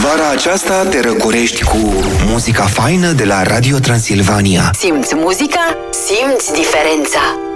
Vara aceasta te răcorești cu muzica faină de la Radio Transilvania. Simți muzica, simți diferența.